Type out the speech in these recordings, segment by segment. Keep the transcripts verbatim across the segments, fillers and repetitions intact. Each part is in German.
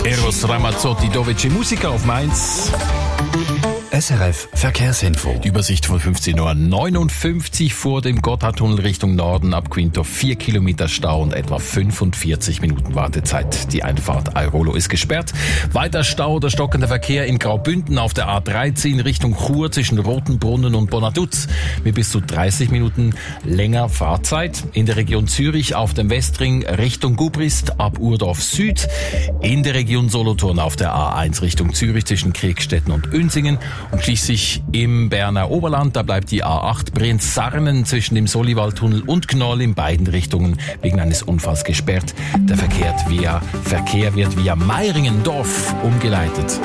Eros Ramazzotti, Dovece Musica auf Mainz. S R F Verkehrsinfo. Die Übersicht von fünfzehn Uhr neunundfünfzig vor dem Gotthardtunnel Richtung Norden ab Quinto. Vier Kilometer Stau und etwa fünfundvierzig Minuten Wartezeit. Die Einfahrt Airolo ist gesperrt. Weiter Stau oder stockender Verkehr in Graubünden auf der A dreizehn Richtung Chur zwischen Rotenbrunnen und Bonaduz mit bis zu dreißig Minuten länger Fahrzeit. In der Region Zürich auf dem Westring Richtung Gubrist ab Urdorf Süd. In der Region Solothurn auf der A eins Richtung Zürich zwischen Kriegstetten und Unsingen. Und schließlich im Berner Oberland, da bleibt die A acht Brienz-Sarnen zwischen dem Soliwaldtunnel und Knoll in beiden Richtungen wegen eines Unfalls gesperrt. Der Verkehr, via, Verkehr wird via Meiringendorf umgeleitet.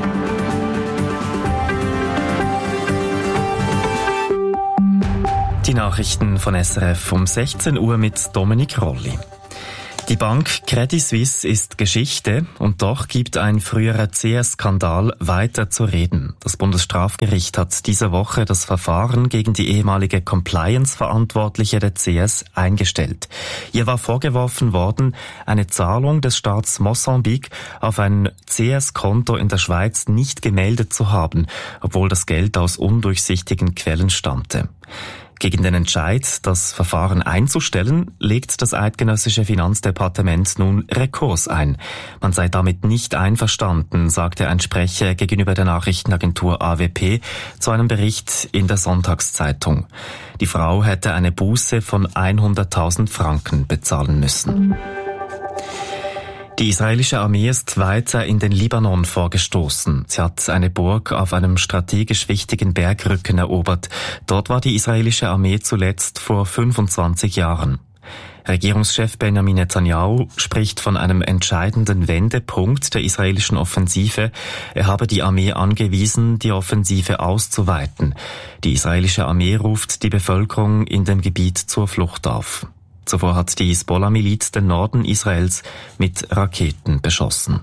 Die Nachrichten von S R F um sechzehn Uhr mit Dominik Rolli. Die Bank Credit Suisse ist Geschichte und doch gibt ein früherer C S-Skandal weiter zu reden. Das Bundesstrafgericht hat diese Woche das Verfahren gegen die ehemalige Compliance-Verantwortliche der C S eingestellt. Ihr war vorgeworfen worden, eine Zahlung des Staats Mosambik auf ein C S-Konto in der Schweiz nicht gemeldet zu haben, obwohl das Geld aus undurchsichtigen Quellen stammte. Gegen den Entscheid, das Verfahren einzustellen, legt das eidgenössische Finanzdepartement nun Rekurs ein. Man sei damit nicht einverstanden, sagte ein Sprecher gegenüber der Nachrichtenagentur A W P zu einem Bericht in der Sonntagszeitung. Die Frau hätte eine Buße von hunderttausend Franken bezahlen müssen. Die israelische Armee ist weiter in den Libanon vorgestoßen. Sie hat eine Burg auf einem strategisch wichtigen Bergrücken erobert. Dort war die israelische Armee zuletzt vor fünfundzwanzig Jahren. Regierungschef Benjamin Netanyahu spricht von einem entscheidenden Wendepunkt der israelischen Offensive. Er habe die Armee angewiesen, die Offensive auszuweiten. Die israelische Armee ruft die Bevölkerung in dem Gebiet zur Flucht auf. Zuvor hat die Hisbollah-Miliz den Norden Israels mit Raketen beschossen.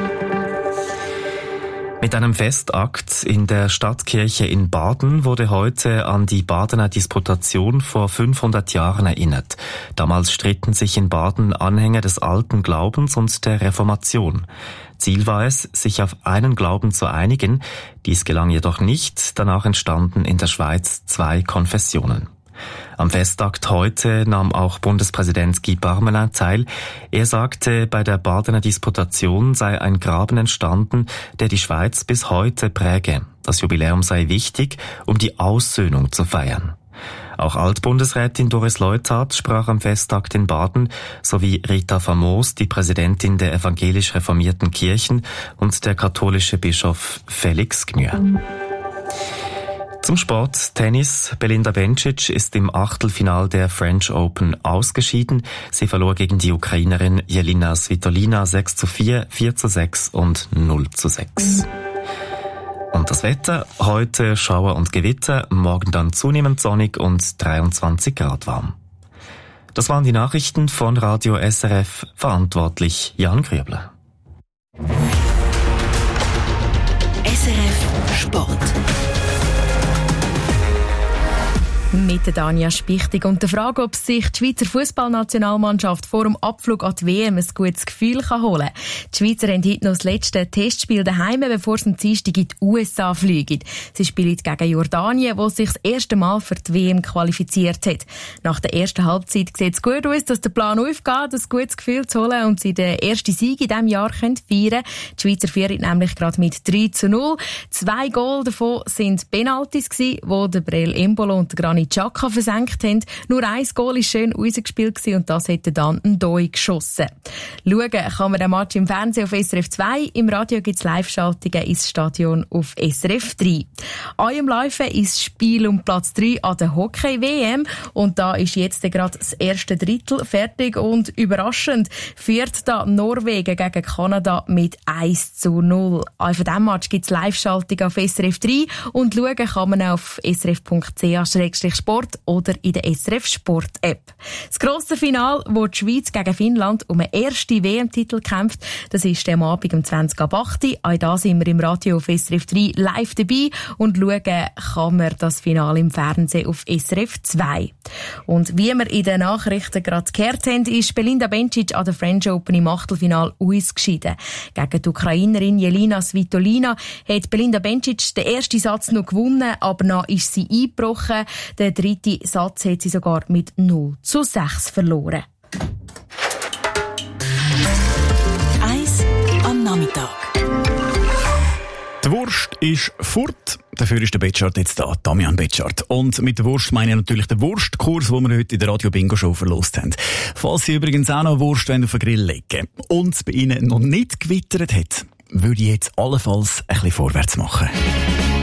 Mit einem Festakt in der Stadtkirche in Baden wurde heute an die Badener Disputation vor fünfhundert Jahren erinnert. Damals stritten sich in Baden Anhänger des alten Glaubens und der Reformation. Ziel war es, sich auf einen Glauben zu einigen. Dies gelang jedoch nicht. Danach entstanden in der Schweiz zwei Konfessionen. Am Festakt heute nahm auch Bundespräsident Guy Parmelin teil. Er sagte, bei der Badener Disputation sei ein Graben entstanden, der die Schweiz bis heute präge. Das Jubiläum sei wichtig, um die Aussöhnung zu feiern. Auch Altbundesrätin Doris Leuthard sprach am Festakt in Baden, sowie Rita Famos, die Präsidentin der evangelisch reformierten Kirchen, und der katholische Bischof Felix Gmür. Zum Sport. Tennis. Belinda Bencic ist im Achtelfinal der French Open ausgeschieden. Sie verlor gegen die Ukrainerin Jelena Svitolina sechs zu vier, vier zu sechs und null zu sechs. Und das Wetter. Heute Schauer und Gewitter, morgen dann zunehmend sonnig und dreiundzwanzig Grad warm. Das waren die Nachrichten von Radio S R F. Verantwortlich Jan Grübler. S R F Sport. Mit der Danja Spichtig und der Frage, ob sich die Schweizer Fußballnationalmannschaft vor dem Abflug an die W M ein gutes Gefühl holen kann. Die Schweizer haben heute noch das letzte Testspiel daheim, bevor sie am Dienstag in die U S A fliegen. Sie spielen gegen Jordanien, wo sich das erste Mal für die W M qualifiziert hat. Nach der ersten Halbzeit sieht es gut aus, dass der Plan aufgeht, ein gutes Gefühl zu holen und sie den ersten Sieg in diesem Jahr feiern können. Die Schweizer führen nämlich gerade mit drei zu null. Zwei Goal davon sind Penalties gewesen, wo der Brel Embolo und der Granit Xhaka versenkt haben. Nur ein Goal war schön rausgespielt und das hätte dann ein Doi geschossen. Schauen kann man den Match im Fernsehen auf S R F zwei. Im Radio gibt es Live-Schaltungen ins Stadion auf S R F drei. Eurem Laufen ist das Spiel um Platz drei an der Hockey-W M. Und da ist jetzt gerade das erste Drittel fertig und überraschend führt da Norwegen gegen Kanada mit eins zu null. Auch von diesem Match gibt es Live-Schaltungen auf S R F drei und schauen kann man auf srf punkt c h Sport oder in der S R F Sport App. Das grosse Finale, wo die Schweiz gegen Finnland um einen ersten W M-Titel kämpft, das ist am Abend um zwanzig ab acht. Auch da sind wir im Radio auf S R F drei live dabei und schauen kann man das Finale im Fernsehen auf S R F zwei. Und wie wir in den Nachrichten gerade gehört haben, ist Belinda Bencic an der French Open im Achtelfinale ausgeschieden. Gegen die Ukrainerin Jelena Svitolina hat Belinda Bencic den ersten Satz noch gewonnen, aber dann ist sie eingebrochen. Den dritten Satz hat sie sogar mit null zu sechs verloren. Eins am Nachmittag. Die Wurst ist fort. Dafür ist der Betschart jetzt da, Damian Betschart. Und mit der Wurst meine ich natürlich den Wurstkurs, den wir heute in der Radio Bingo Show verlost haben. Falls Sie übrigens auch noch Wurst auf den Grill legen und es bei Ihnen noch nicht gewittert hat, würde ich jetzt allenfalls ein bisschen vorwärts machen.